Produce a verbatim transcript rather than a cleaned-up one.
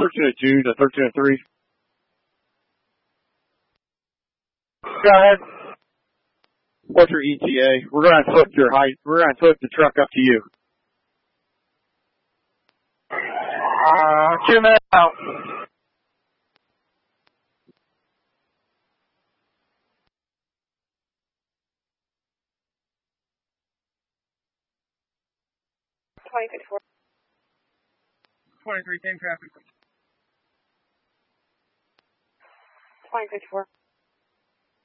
thirteen oh two to thirteen oh three. Go ahead. What's your E T A? We're going to flip your height. We're going to flip the truck up to you. Uh, two minutes out. twenty fifty-four. twenty-three, same traffic. twenty fifty-four.